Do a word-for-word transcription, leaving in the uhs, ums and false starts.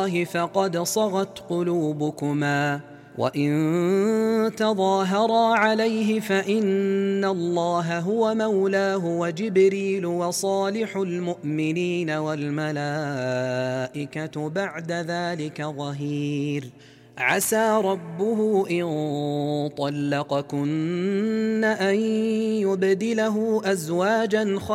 فقد صغت قلوبكما، وإن تظاهرا عليه فإن الله هو مولاه وجبريل وصالح المؤمنين والملائكة بعد ذلك ظهير. عسى ربه إن طلقكن أن يبدله أزواجا